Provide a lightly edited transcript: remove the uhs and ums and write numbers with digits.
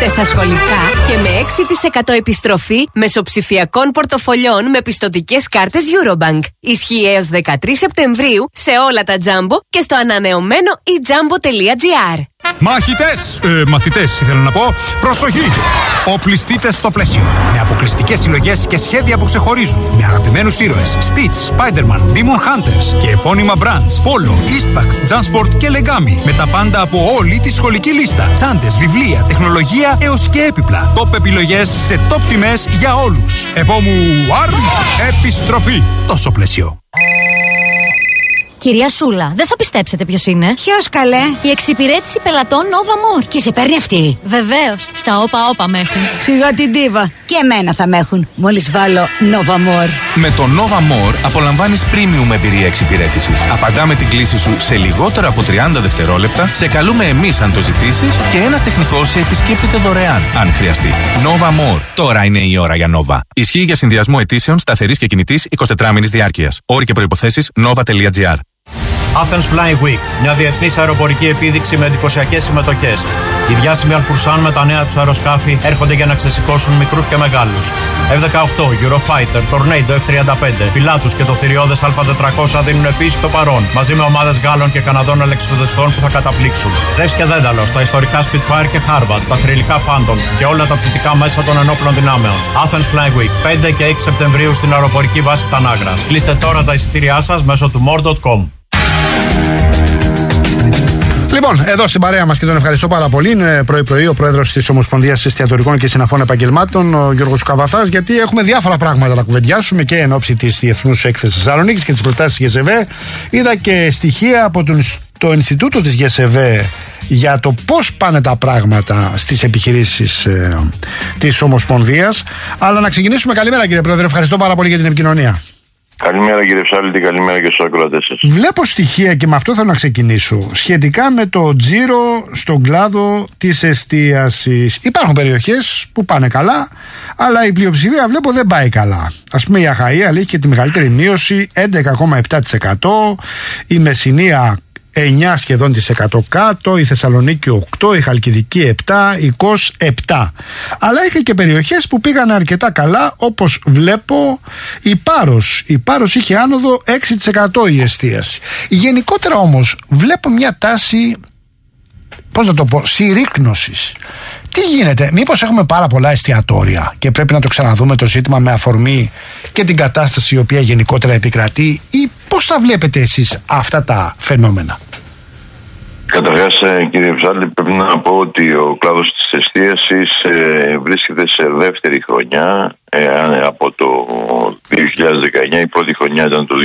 Δώστε στα σχολικά και με 6% επιστροφή μεσοψηφιακών πορτοφολιών με πιστωτικές κάρτες Eurobank. Ισχύει έως 13 Σεπτεμβρίου σε όλα τα Jumbo και στο ανανεωμένο eJumbo.gr. Μαθητές ήθελα να πω. Προσοχή! Οπλιστείτε στο πλαίσιο. Με αποκλειστικές συλλογές και σχέδια που ξεχωρίζουν. Με αγαπημένους ήρωες Stitch, Spider-Man, Demon Hunters και επώνυμα brands Polo, Eastpak, Jansport και Legami. Με τα πάντα από όλη τη σχολική λίστα. Τσάντες, βιβλία, τεχνολογία έως και έπιπλα. Top επιλογές σε top τιμές για όλους. Επόμου επιστροφή. Τόσο πλαίσιο. Κυρία Σούλα, δεν θα πιστέψετε ποιος είναι. Ποιος καλέ? Η εξυπηρέτηση πελατών Nova More. Και σε παίρνει αυτή? Βεβαίως, στα όπα με έχουν. Σιγά την ντίβα. Και εμένα θα με έχουν. Μόλις βάλω Nova More. Με το Nova More απολαμβάνεις premium εμπειρία εξυπηρέτησης. Απαντάμε την κλήση σου σε λιγότερο από 30 δευτερόλεπτα, σε καλούμε εμείς αν το ζητήσεις και ένας τεχνικός σε επισκέπτεται δωρεάν αν χρειαστεί. Nova More. Τώρα είναι η ώρα για Nova. Ισχύει για συνδυασμό αιτήσεων σταθερής και κινητής 24 μήνης διάρκειας. Όροι και προϋποθέσεις nova.gr. Athens Flying Week, μια διεθνής αεροπορική επίδειξη με εντυπωσιακές συμμετοχές. Οι διάσημοι Αλφουρσάν με τα νέα τους αεροσκάφη έρχονται για να ξεσηκώσουν μικρούς και μεγάλους. F-18, Eurofighter, Tornado F-35, Pilatus και το θηριώδες Α400 δίνουν επίσης το παρόν, μαζί με ομάδες Γάλλων και Καναδών αλεξιπτοδεστών που θα καταπλήξουν. Ζεύς και Δένταλος, τα ιστορικά Spitfire και Harvard, τα θρυλικά Phantom και όλα τα πτυτικά μέσα των ενόπλων δυνάμεων. Athens Flying Week, 5 και 6 Σεπτεμβρίου στην αεροπορική βάση Τανάγρας. Κλείστε τώρα τα εισιτήριά σας μέσω του more.com. Λοιπόν, εδώ στην παρέα μας και τον ευχαριστώ πάρα πολύ. Είναι πρωί-πρωί ο πρόεδρος της Ομοσπονδίας Εστιατορικών και Συναφών Επαγγελμάτων, ο Γιώργος Καβαθάς, γιατί έχουμε διάφορα πράγματα να κουβεντιάσουμε και εν ώψη της Διεθνούς Έκθεσης Θεσσαλονίκης και τις προτάσεις της ΓΕΣΕΒΕ. Είδα και στοιχεία από το Ινστιτούτο της ΓΕΣΕΒΕ για το πώς πάνε τα πράγματα στις επιχειρήσεις της Ομοσπονδίας. Αλλά να ξεκινήσουμε. Καλημέρα, κύριε Πρόεδρε, ευχαριστώ πάρα πολύ για την επικοινωνία. Καλημέρα κύριε Ψάλτη, καλημέρα και στους ακροατές σας. Βλέπω στοιχεία και με αυτό θέλω να ξεκινήσω σχετικά με το τζίρο στον κλάδο της εστίασης. Υπάρχουν περιοχές που πάνε καλά, αλλά η πλειοψηφία βλέπω δεν πάει καλά. Ας πούμε η Αχαΐα έχει και τη μεγαλύτερη μείωση, 11,7%, η Μεσσηνία 9 σχεδόν της 100 κάτω, η Θεσσαλονίκη 8, η Χαλκιδική 7, η Κος 7. Αλλά είχε και περιοχές που πήγαν αρκετά καλά, όπως βλέπω η Πάρος είχε άνοδο 6% η εστίαση. Γενικότερα όμως βλέπω μια τάση, πώς να το πω, συρρίκνωσης. Τι γίνεται, μήπως έχουμε πάρα πολλά εστιατόρια και πρέπει να το ξαναδούμε το ζήτημα με αφορμή και την κατάσταση η οποία γενικότερα επικρατεί, ή πώς τα βλέπετε εσείς αυτά τα φαινόμενα? Καταρχάς κύριε Ψάλτη, πρέπει να πω ότι ο κλάδος της εστίασης βρίσκεται σε δεύτερη χρονιά από το 2019. Η πρώτη χρονιά ήταν το